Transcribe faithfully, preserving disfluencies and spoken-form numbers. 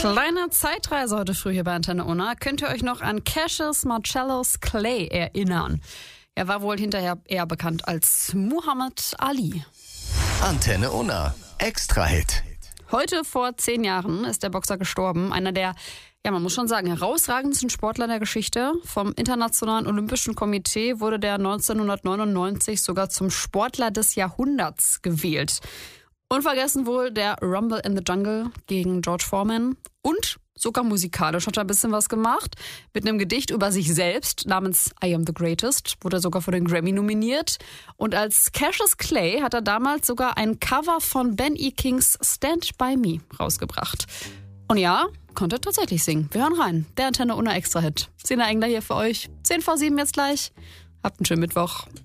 Kleine Zeitreise heute früh hier bei Antenne Unna. Könnt ihr euch noch an Cassius Marcellus Clay erinnern? Er war wohl hinterher eher bekannt als Muhammad Ali. Antenne Unna, Extra-Hit. Heute vor zehn Jahren ist der Boxer gestorben. Einer der, ja man muss schon sagen, herausragendsten Sportler der Geschichte. Vom Internationalen Olympischen Komitee wurde der neunzehnhundertneunundneunzig sogar zum Sportler des Jahrhunderts gewählt. Unvergessen wohl der Rumble in the Jungle gegen George Foreman. Und sogar musikalisch hat er ein bisschen was gemacht. Mit einem Gedicht über sich selbst namens I Am the Greatest wurde er sogar für den Grammy nominiert. Und als Cassius Clay hat er damals sogar ein Cover von Ben E. Kings Stand By Me rausgebracht. Und ja, konnte tatsächlich singen. Wir hören rein. Der Antenne Unna Extra-Hit. Sina Engler hier für euch. zehn vor sieben jetzt gleich. Habt einen schönen Mittwoch.